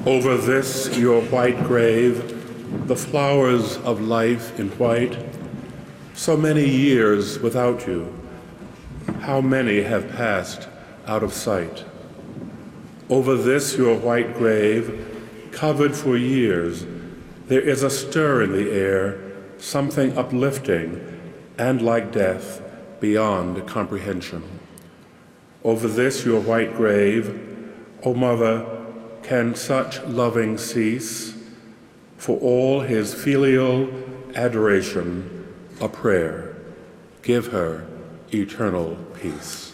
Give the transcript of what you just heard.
Over this your white grave, the flowers of life in white, so many years without you, how many have passed out of sight. Over this your white grave, covered for years, there is a stir in the air, something uplifting and like death beyond comprehension. Over this your white grave, O Mother, can such loving cease? For all his filial adoration, a prayer, give her eternal peace.